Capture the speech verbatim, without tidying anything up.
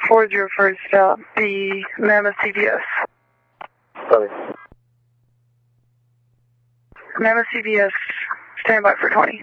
Ford your first stop, the Mammoth C V S. Sorry. Mammoth C V S, stand by for twenty.